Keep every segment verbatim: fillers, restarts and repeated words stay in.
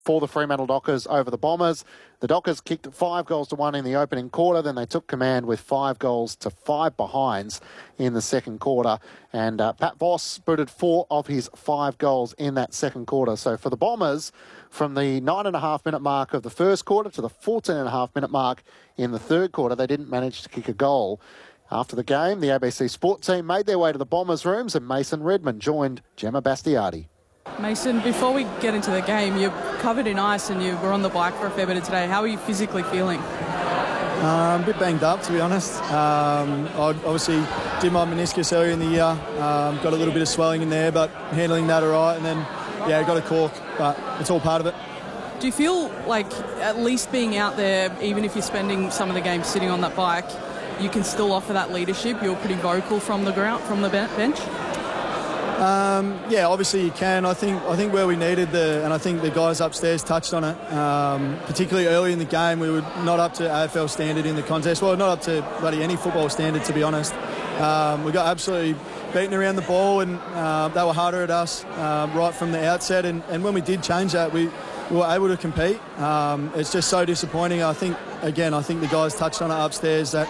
for the Fremantle Dockers over the Bombers. The Dockers kicked five goals to one in the opening quarter. Then they took command with five goals to five behinds in the second quarter. And uh, Pat Voss booted four of his five goals in that second quarter. So for the Bombers, from the nine and a half minute mark of the first quarter to the fourteen and a half minute mark in the third quarter, they didn't manage to kick a goal. After the game, the A B C Sport team made their way to the Bombers' rooms and Mason Redman joined Gemma Bastiardi. Mason, before we get into the game, you're covered in ice and you were on the bike for a fair bit of today. How are you physically feeling? Um, a bit banged up, to be honest. Um, I obviously did my meniscus earlier in the year. Um, got a little bit of swelling in there, but handling that all right. And then, yeah, got a cork, but it's all part of it. Do you feel like at least being out there, even if you're spending some of the game sitting on that bike, you can still offer that leadership? You're pretty vocal from the ground, from the bench? Um, yeah, obviously you can. I think I think where we needed the, and I think the guys upstairs touched on it, um, particularly early in the game, we were not up to A F L standard in the contest. Well, not up to bloody any football standard, to be honest. Um, we got absolutely beaten around the ball, and uh, they were harder at us uh, right from the outset. And, and when we did change that, we, we were able to compete. Um, it's just so disappointing. I think, again, I think the guys touched on it upstairs that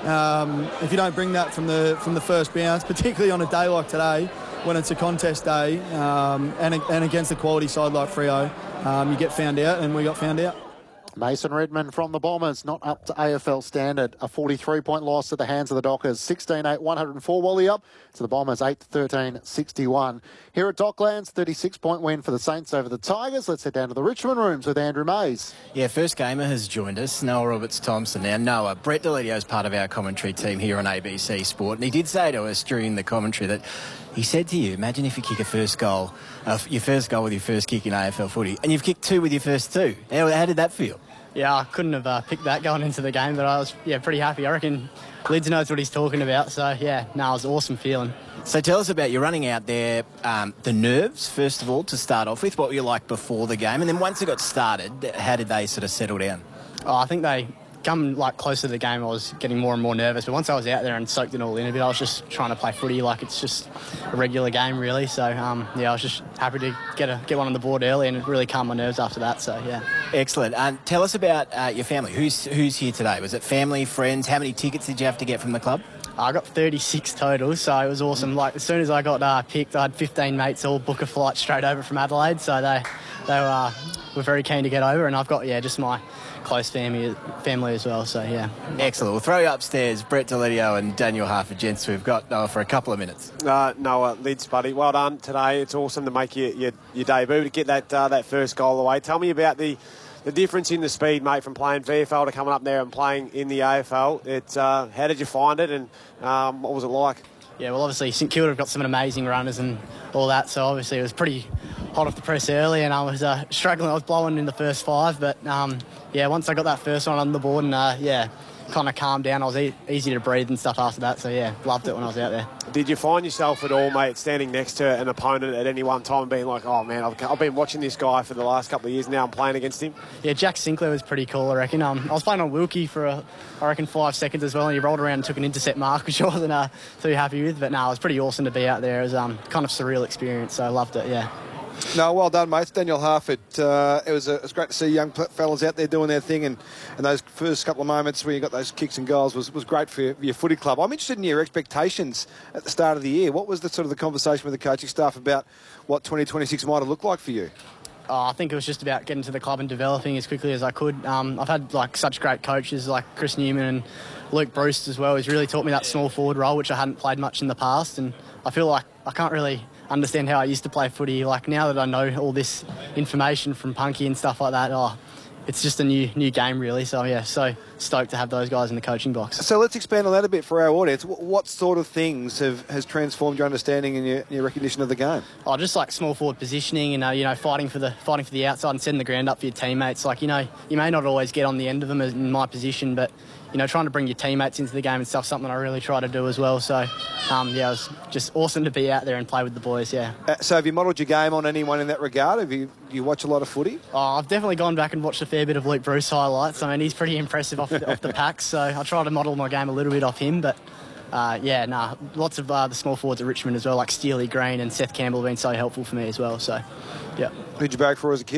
um, if you don't bring that from the from the first bounce, particularly on a day like today, when it's a contest day um, and, and against a quality side like Freo, um, you get found out, and we got found out. Mason Redman from the Bombers, not up to A F L standard. A forty-three point loss at the hands of the Dockers. sixteen eight, one oh four Wally up to the Bombers, eight thirteen sixty-one. Here at Docklands, thirty-six point win for the Saints over the Tigers. Let's head down to the Richmond rooms with Andrew Mays. Yeah, first gamer has joined us, Noah Roberts-Thompson. Now, Noah, Brett Deledio is part of our commentary team here on A B C Sport, and he did say to us during the commentary that he said to you, imagine if you kick a first goal, uh, your first goal with your first kick in A F L footy, and you've kicked two with your first two. How, how did that feel? Yeah, I couldn't have uh, picked that going into the game, but I was yeah pretty happy. I reckon Lids knows what he's talking about, so yeah, no, it was an awesome feeling. So tell us about you running out there, um, the nerves, first of all, to start off with. What were you like before the game? And then once it got started, how did they sort of settle down? Oh, I think they come like closer to the game, I was getting more and more nervous. But once I was out there and soaked it all in a bit, I was just trying to play footy like it's just a regular game, really. So um, yeah, I was just happy to get a get one on the board early, and it really calmed my nerves after that. So yeah. Excellent. Um, tell us about uh, your family. Who's who's here today? Was it family, friends? How many tickets did you have to get from the club? I got thirty-six total, so it was awesome. Like as soon as I got uh, picked, I had fifteen mates all book a flight straight over from Adelaide. So they they were, uh, were very keen to get over, and I've got yeah just my close family family as well, so yeah. Excellent. We'll throw you upstairs, Brett Deledio and Daniel Harford, gents. We've got Noah for a couple of minutes. Uh, Noah, Lids, buddy, well done today. It's awesome to make your, your, your debut, to get that uh, that first goal away. Tell me about the, the difference in the speed, mate, from playing V F L to coming up there and playing in the A F L. It, uh, how did you find it, and um, what was it like? Yeah, well, obviously St Kilda have got some amazing runners and all that, so obviously it was pretty hot off the press early, and I was uh, struggling. I was blowing in the first five, but um, yeah, once I got that first one on the board and uh, yeah, kind of calmed down, I was e- easy to breathe and stuff after that, so yeah, loved it when I was out there. Did you find yourself at all, mate, standing next to an opponent at any one time being like, oh man, I've, I've been watching this guy for the last couple of years, now I'm playing against him? Yeah, Jack Sinclair was pretty cool, I reckon. Um, I was playing on Wilkie for, a, I reckon, five seconds as well, and he rolled around and took an intercept mark, which I wasn't uh, too happy with, but no, it was pretty awesome to be out there. It was um, kind of surreal experience, so I loved it, yeah. No, well done, mate. It's Daniel Harford. Uh, it was a, it was great to see young fellas out there doing their thing, and, and those first couple of moments where you got those kicks and goals was, was great for your, your footy club. I'm interested in your expectations at the start of the year. What was the sort of the conversation with the coaching staff about what twenty twenty-six might have looked like for you? Oh, I think it was just about getting to the club and developing as quickly as I could. Um, I've had like such great coaches like Chris Newman and Luke Bruce as well. He's really taught me that small forward role, which I hadn't played much in the past, and I feel like I can't really understand how I used to play footy. Like now that I know all this information from Punky and stuff like that, oh, it's just a new new game really. So yeah, so stoked to have those guys in the coaching box. So let's expand on that a bit for our audience. What sort of things have has transformed your understanding and your, your recognition of the game? Oh, just like small forward positioning and uh, you know fighting for the fighting for the outside and setting the ground up for your teammates. Like you know you may not always get on the end of them in my position, but you know, trying to bring your teammates into the game and stuff, something I really try to do as well. So, um, yeah, it was just awesome to be out there and play with the boys, yeah. Uh, so have you modelled your game on anyone in that regard? Have you you watch a lot of footy? Oh, I've definitely gone back and watched a fair bit of Luke Bruce highlights. I mean, he's pretty impressive off the, off the packs, so I try to model my game a little bit off him. But, uh, yeah, nah, lots of uh, the small forwards at Richmond as well, like Steely Green and Seth Campbell have been so helpful for me as well. So, yeah. Who'd you barrack for as a kid?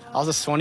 I was a Swanee